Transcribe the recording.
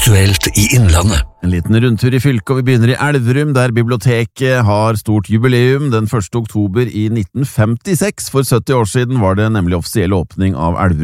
Aktuelt i Innlandet. En liten rundtur i fylket, og vi begynner i Elverum, der biblioteket har stort jubileum. Den 1. oktober i 1956, for 70 år siden, var det nemlig offisiell åpning av Elverum